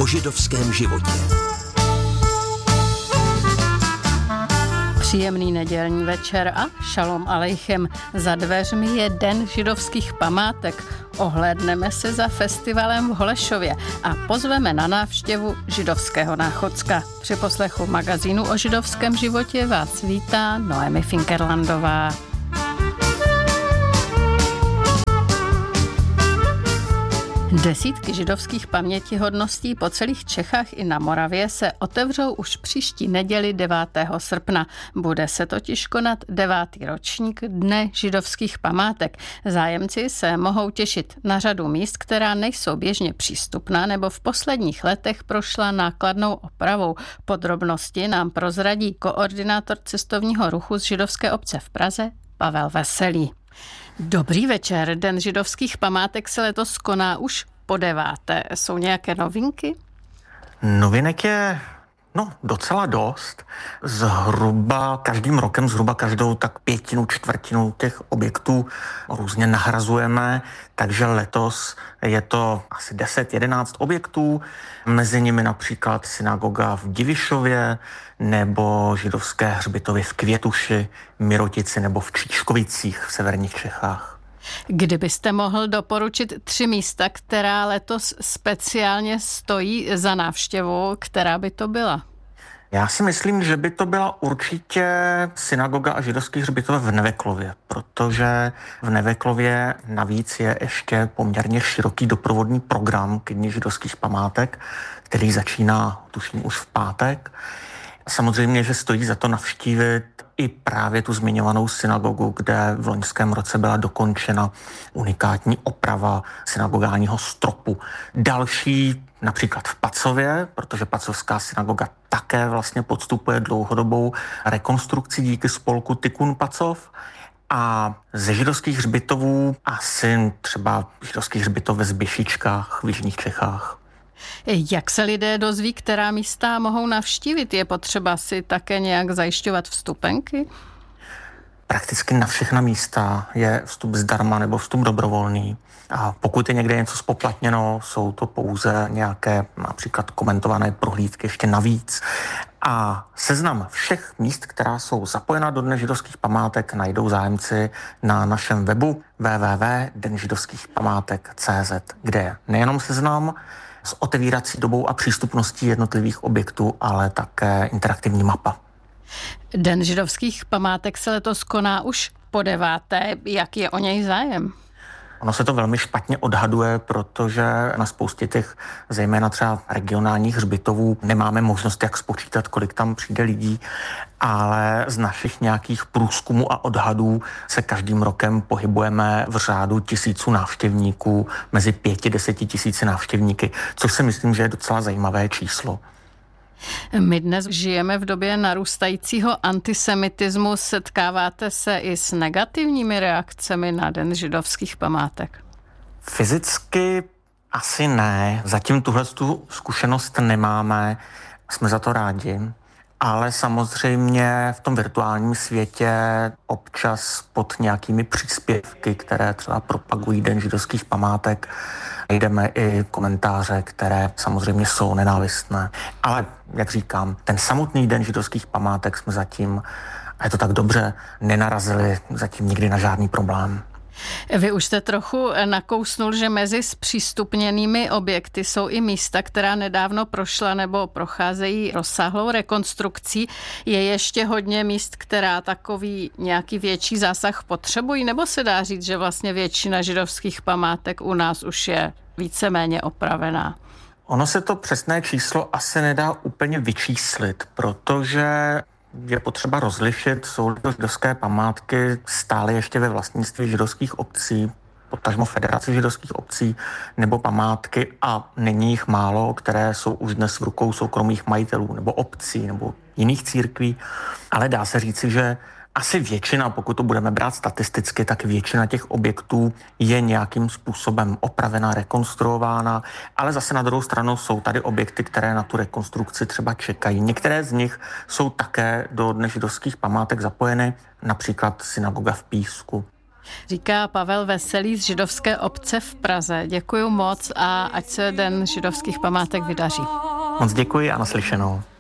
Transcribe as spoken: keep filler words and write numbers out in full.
o židovském životě. Příjemný nedělní večer a šalom alejchem. Za dveřmi je Den židovských památek. Ohlédneme se za festivalem v Holešově a pozveme na návštěvu židovského náchodska. Při poslechu magazínu o židovském životě vás vítá Noemi Finkerlandová. Desítky židovských pamětihodností po celých Čechách i na Moravě se otevřou už příští neděli devátého srpna. Bude se totiž konat devátý ročník Dne židovských památek. Zájemci se mohou těšit na řadu míst, která nejsou běžně přístupná nebo v posledních letech prošla nákladnou opravou. Podrobnosti nám prozradí koordinátor cestovního ruchu z židovské obce v Praze Pavel Veselý. Dobrý večer, Den židovských památek se letos koná už po deváté. Jsou nějaké novinky? Novinek je no docela dost. Zhruba každým rokem, zhruba každou tak pětinu, čtvrtinu těch objektů různě nahrazujeme, takže letos je to asi deset jedenáct objektů, mezi nimi například synagoga v Divišově nebo židovské hřbitovy v Květuši, Mirotici nebo v Číškovicích v severních Čechách. Kdybyste mohl doporučit tři místa, která letos speciálně stojí za návštěvu, která by to byla? Já si myslím, že by to byla určitě synagoga a židovský hřbitov v Neveklově, protože v Neveklově navíc je ještě poměrně široký doprovodný program k Dni židovských památek, který začíná, tuším, už v pátek. Samozřejmě, že stojí za to navštívit i právě tu zmiňovanou synagogu, kde v loňském roce byla dokončena unikátní oprava synagogálního stropu. Další například v Pacově, protože pacovská synagoga také vlastně podstupuje dlouhodobou rekonstrukci díky spolku Tikkun Pacov. A ze židovských hřbitovů asi třeba židovský hřbitov ve Zběšičkách v jižních Čechách. Jak se lidé dozví, která místa mohou navštívit? Je potřeba si také nějak zajišťovat vstupenky? Prakticky na všechna místa je vstup zdarma nebo vstup dobrovolný. A pokud je někde něco spoplatněno, jsou to pouze nějaké například komentované prohlídky ještě navíc. A seznam všech míst, která jsou zapojena do Dne židovských památek, najdou zájemci na našem webu w w w tečka den židovských památek tečka c z, kde je nejenom seznam s otevírací dobou a přístupností jednotlivých objektů, ale také interaktivní mapa. Den židovských památek se letos koná už po deváté. Jak je o něj zájem? Ono se to velmi špatně odhaduje, protože na spoustě těch, zejména třeba regionálních hřbitovů, nemáme možnost, jak spočítat, kolik tam přijde lidí, ale z našich nějakých průzkumů a odhadů se každým rokem pohybujeme v řádu tisíců návštěvníků, mezi pěti, deseti tisíci návštěvníky, což si myslím, že je docela zajímavé číslo. My dnes žijeme v době narůstajícího antisemitismu. Setkáváte se i s negativními reakcemi na Den židovských památek? Fyzicky asi ne. Zatím tuhle tu zkušenost nemáme. Jsme za to rádi. Ale samozřejmě v tom virtuálním světě občas pod nějakými příspěvky, které třeba propagují Den židovských památek, najdeme i komentáře, které samozřejmě jsou nenávistné. Ale, jak říkám, ten samotný Den židovských památek jsme zatím, a je to tak dobře, nenarazili zatím nikdy na žádný problém. Vy už jste trochu nakousnul, že mezi zpřístupněnými objekty jsou i místa, která nedávno prošla nebo procházejí rozsáhlou rekonstrukcí. Je ještě hodně míst, která takový nějaký větší zásah potřebují, nebo se dá říct, že vlastně většina židovských památek u nás už je víceméně opravená? Ono se to přesné číslo asi nedá úplně vyčíslit, protože je potřeba rozlišit, jsou to židovské památky stále ještě ve vlastnictví židovských obcí, potažmo Federace židovských obcí, nebo památky, a není jich málo, které jsou už dnes v rukou soukromých majitelů, nebo obcí, nebo jiných církví, ale dá se říci, že asi většina, pokud to budeme brát statisticky, tak většina těch objektů je nějakým způsobem opravená, rekonstruována, ale zase na druhou stranu jsou tady objekty, které na tu rekonstrukci třeba čekají. Některé z nich jsou také do Dne židovských památek zapojeny, například synagoga v Písku. Říká Pavel Veselý z židovské obce v Praze. Děkuju moc a ať se Den židovských památek vydaří. Moc děkuji a naslyšenou.